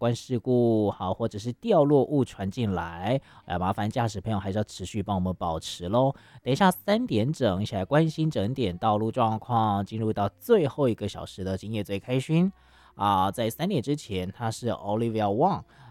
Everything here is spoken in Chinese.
关事故，好，或者是掉落物传进来，麻烦驾驶朋友还是要持续帮我们保持咯。等一下3点整，一起来关心整点道路状况，进入到最后1个小时的今夜最开心。在3点之前，他是 Olivia Wang